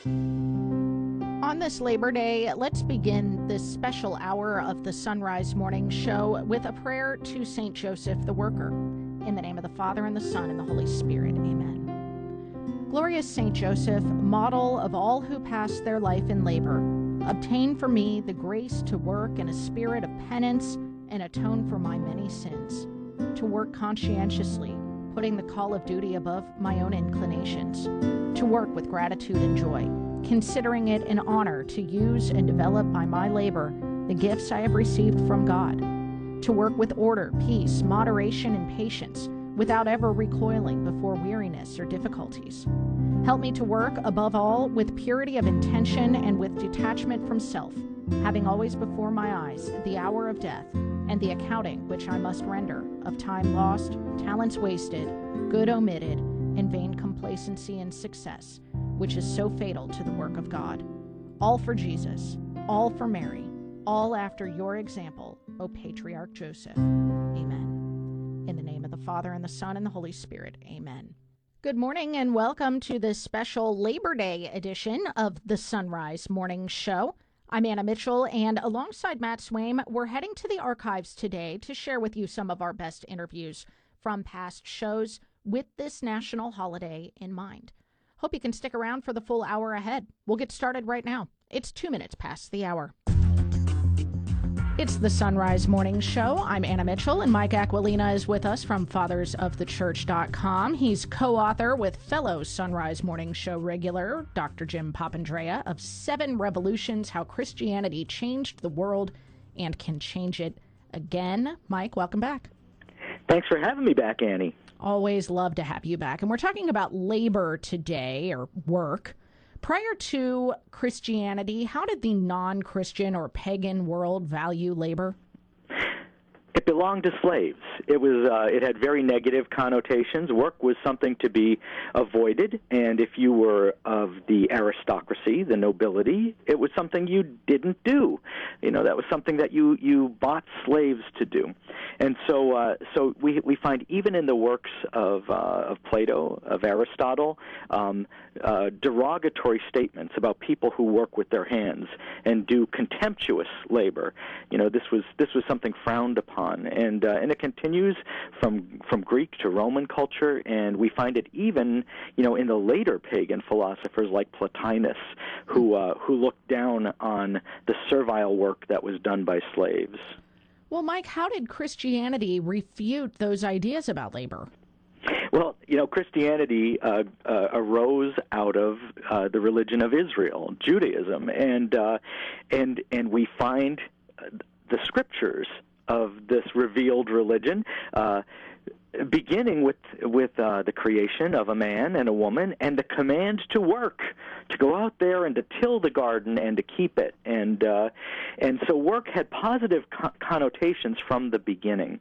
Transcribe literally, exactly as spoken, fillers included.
On this Labor Day, let's begin this special hour of the Sunrise Morning Show with a prayer to Saint Joseph the Worker. In the name of the Father, and the Son, and the Holy Spirit. Amen. Glorious Saint Joseph, model of all who pass their life in labor, obtain for me the grace to work in a spirit of penance and atone for my many sins, to work conscientiously, putting the call of duty above my own inclinations, to work with gratitude and joy, considering it an honor to use and develop by my labor the gifts I have received from God, to work with order, peace, moderation, and patience, without ever recoiling before weariness or difficulties. Help me to work, above all, with purity of intention and with detachment from self, having always before my eyes the hour of death and the accounting which I must render of time lost, talents wasted, good omitted, and vain complacency and success, which is so fatal to the work of God. All for Jesus, all for Mary, all after your example, O Patriarch Joseph. Amen. In the name of the Father, and the Son, and the Holy Spirit. Amen. Good morning, and welcome to this special Labor Day edition of the Sunrise Morning Show. I'm Anna Mitchell, and alongside Matt Swaim, we're heading to the archives today to share with you some of our best interviews from past shows with this national holiday in mind. Hope you can stick around for the full hour ahead. We'll get started right now. It's two minutes past the hour. It's the Sunrise Morning Show. I'm Anna Mitchell, and Mike Aquilina is with us from fathers of the church dot com. He's co-author with fellow Sunrise Morning Show regular, Doctor Jim Papandrea, of Seven Revolutions, How Christianity Changed the World and Can Change It Again. Mike, welcome back. Thanks for having me back, Annie. Always love to have you back. And we're talking about labor today, or work. Prior to Christianity, how did the non-Christian or pagan world value labor? It belonged to slaves. It was. Uh, it had very negative connotations. Work was something to be avoided, and if you were of the aristocracy, the nobility, it was something you didn't do. You know, that was something that you, you bought slaves to do. And so uh, so we we find even in the works of uh, of Plato, of Aristotle, um, uh, derogatory statements about people who work with their hands and do contemptuous labor. You know, this was this was something frowned upon. And uh, and it continues from from Greek to Roman culture, and we find it even, you know, in the later pagan philosophers like Plotinus, who uh, who looked down on the servile work that was done by slaves. Well, Mike, how did Christianity refute those ideas about labor? Well, you know, Christianity uh, uh, arose out of uh, the religion of Israel, Judaism, and uh, and and we find the scriptures of this revealed religion, uh, beginning with with uh, the creation of a man and a woman, and the command to work, to go out there and to till the garden and to keep it, and uh, and so work had positive co- connotations from the beginning.